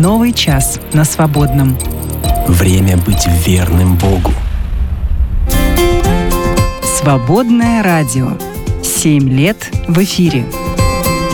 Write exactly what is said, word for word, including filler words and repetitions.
Новый час на Свободном. Время быть верным Богу. Свободное радио. Семь лет в эфире.